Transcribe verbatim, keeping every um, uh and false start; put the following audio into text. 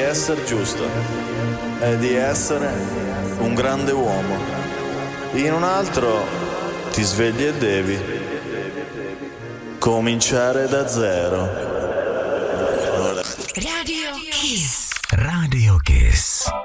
essere giusto e di essere un grande uomo. In un altro ti svegli e devi cominciare da zero.